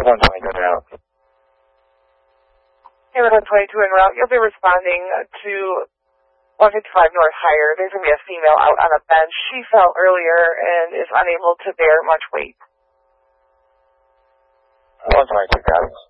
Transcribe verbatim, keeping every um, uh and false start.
one twenty-two en route. Hey, one twenty-two en route. You'll be responding to one fifty-five North Higher. There's going to be a female out on a bench. She fell earlier and is unable to bear much weight. one twenty-two, guys.